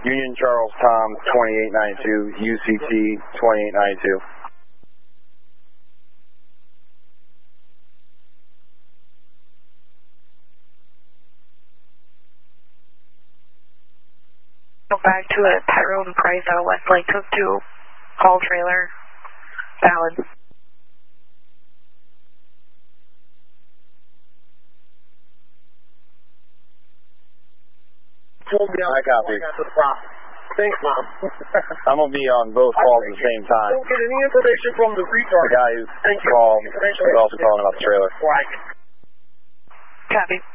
Union Charles Tom 2892, UCT 2892. Go back to it. Tyrone Price out of Westlake took 2. Call trailer. Valid. I copy. Thanks, Mom. I'm going to be on both calls at the same time. Don't get any information from the retard. The guy who called is also calling about the trailer. Copy.